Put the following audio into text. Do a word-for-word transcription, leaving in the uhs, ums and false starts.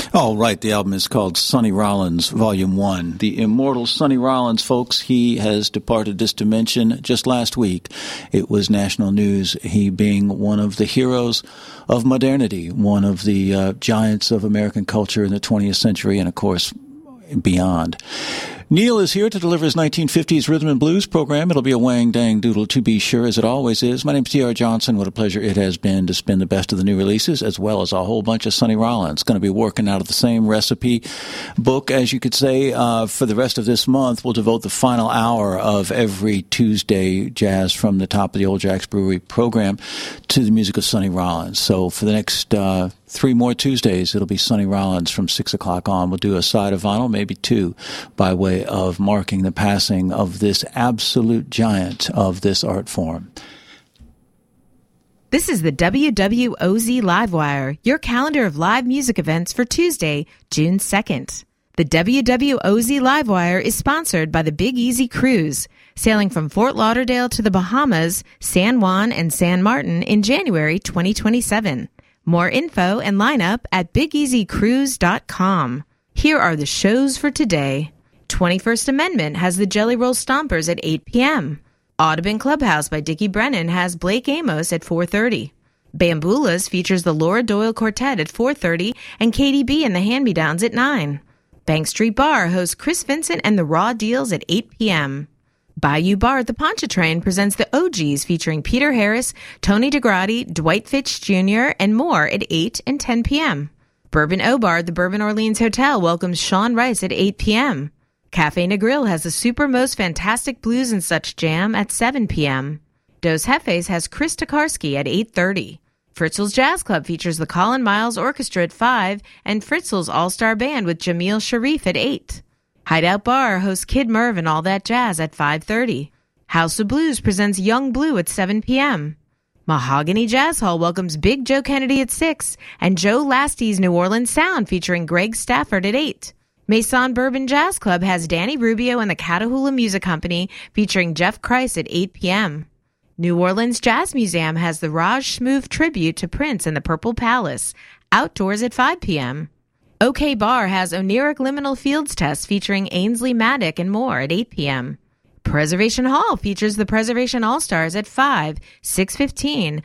Oh, right. The album is called Sonny Rollins, Volume one. The immortal Sonny Rollins, folks, he has departed this dimension just last week. It was national news, he being one of the heroes of modernity, one of the uh, giants of American culture in the twentieth century, and, of course, beyond. Neil is here to deliver his nineteen fifties Rhythm and Blues program. It'll be a wang-dang doodle to be sure, as it always is. My name's T R. Johnson. What a pleasure it has been to spin the best of the new releases, as well as a whole bunch of Sonny Rollins. Going to be working out of the same recipe book, as you could say, uh, for the rest of this month. We'll devote the final hour of every Tuesday jazz from the top of the Old Jack's Brewery program to the music of Sonny Rollins. So for the next uh, three more Tuesdays, it'll be Sonny Rollins from six o'clock on. We'll do a side of vinyl, maybe two, by way of marking the passing of this absolute giant of this art form. This is the W W O Z Livewire, your calendar of live music events for Tuesday, June second. The W W O Z Livewire is sponsored by the Big Easy Cruise, sailing from Fort Lauderdale to the Bahamas, San Juan, and San Martin in January twenty twenty-seven. More info and lineup at big easy cruise dot com. Here are the shows for today. twenty-first Amendment has the Jelly Roll Stompers at eight p.m. Audubon Clubhouse by Dickie Brennan has Blake Amos at four thirty. Bamboolas features the Laura Doyle Quartet at four thirty and Katie B and the Hand-Me-Downs at nine. Bank Street Bar hosts Chris Vincent and the Raw Deals at eight p.m. Bayou Bar at the Pontchartrain presents the O Gs featuring Peter Harris, Tony DeGrati, Dwight Fitch Junior, and more at eight and ten p.m. Bourbon O Bar at the Bourbon Orleans Hotel welcomes Sean Rice at eight p.m. Cafe Negril has the Super Most Fantastic Blues and Such Jam at seven p.m. Dos Jefes has Chris Tokarski at eight thirty. Fritzl's Jazz Club features the Colin Miles Orchestra at five and Fritzl's All-Star Band with Jamil Sharif at eight. Hideout Bar hosts Kid Merv and All That Jazz at five thirty. House of Blues presents Young Blue at seven p.m. Mahogany Jazz Hall welcomes Big Joe Kennedy at six and Joe Lasty's New Orleans Sound featuring Greg Stafford at eight. Maison Bourbon Jazz Club has Danny Rubio and the Catahoula Music Company featuring Jeff Kreis at eight p.m. New Orleans Jazz Museum has the Raj Smooth tribute to Prince in the Purple Palace, outdoors at five p.m. OK Bar has Oniric Liminal Fields Test featuring Ainsley Maddock and more at eight p.m. Preservation Hall features the Preservation All-Stars at five, six fifteen,